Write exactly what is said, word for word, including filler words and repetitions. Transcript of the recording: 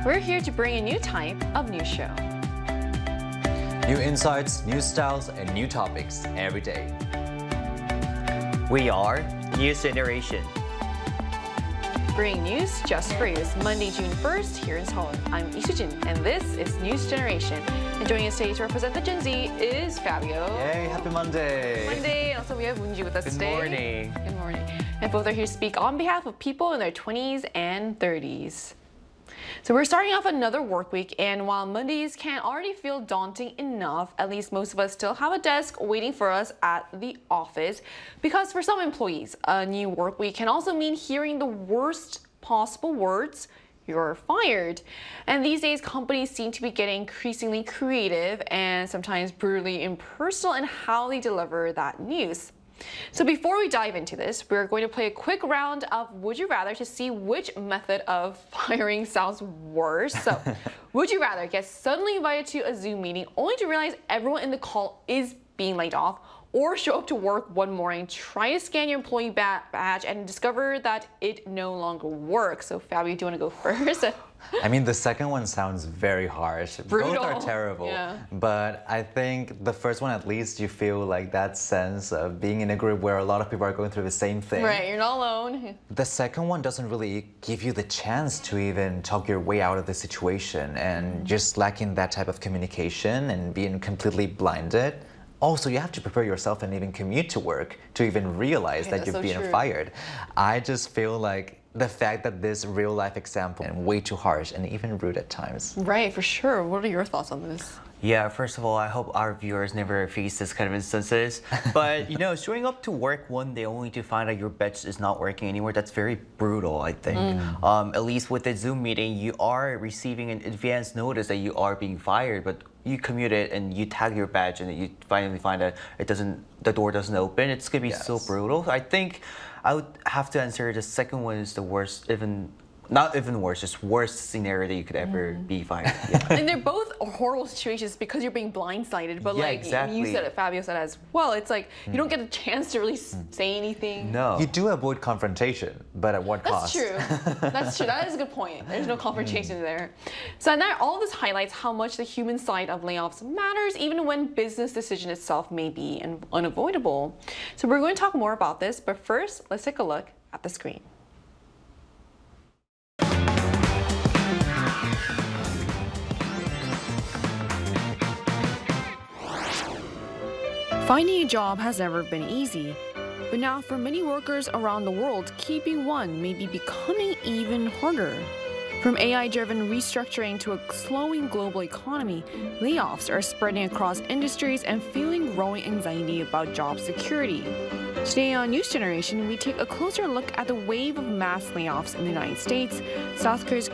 We're here to bring a new type of news show. New insights, new styles, and new topics every day. We are News Generation. Bringing news just for you. It's Monday, June first here in Seoul. I'm Lee Soo-jin, and this is News Generation. And joining us today to represent the Gen Z is Fabio. Yay, happy Monday. Monday. And also we have Moonji with us Good today. morning. Good morning. And both are here to speak on behalf of people in their twenties and thirties. So we're starting off another work week, and while Mondays can already feel daunting enough, at least most of us still have a desk waiting for us at the office. Because for some employees, a new work week can also mean hearing the worst possible words: you're fired. And these days, companies seem to be getting increasingly creative and sometimes brutally impersonal in how they deliver that news. So before we dive into this, we're going to play a quick round of Would You Rather to see which method of firing sounds worse. So, would you rather get suddenly invited to a Zoom meeting only to realize everyone in the call is being laid off, or show up to work one morning, try to scan your employee ba badge, and discover that it no longer works? So, Fabio, do you want to go first? I mean, the second one sounds very harsh. Brutal. Both are terrible. Yeah. But I think the first one, at least you feel like that sense of being in a group where a lot of people are going through the same thing. Right, you're not alone. The second one doesn't really give you the chance to even talk your way out of the situation, and just lacking that type of communication and being completely blinded. Also, you have to prepare yourself and even commute to work to even realize Okay, that you've so been true. fired. I just feel like the fact that this real life example is way too harsh and even rude at times. Right, for sure. What are your thoughts on this? Yeah, first of all, I hope our viewers never face this kind of instances. But, you know, showing up to work one day only to find out your badge is not working anymore, that's very brutal, I think. Mm. Um, at least with the Zoom meeting, you are receiving an advance notice that you are being fired, but you commute it and you tag your badge and you finally find out it doesn't, the door doesn't open. It's going to be Yes. so brutal. I think I would have to answer the second one is the worst, even not even worse, just worst scenario that you could ever mm. be fired. Yeah. And they're both horrible situations because you're being blindsided. But Yeah, like exactly. you said it, Fabio said as well, it's like mm. you don't get a chance to really mm. say anything. No. You do avoid confrontation, but at what That's cost? true. That's true. That is a good point. There's no confrontation mm. there. So and that all this highlights how much the human side of layoffs matters, even when business decision itself may be unavoidable. So we're going to talk more about this, but first, let's take a look at the screen. Finding a job has never been easy, but now for many workers around the world, keeping one may be becoming even harder. From A I-driven restructuring to a slowing global economy, layoffs are spreading across industries and fueling growing anxiety about job security. Today on News Generation, we take a closer look at the wave of mass layoffs in the United States, South Korea's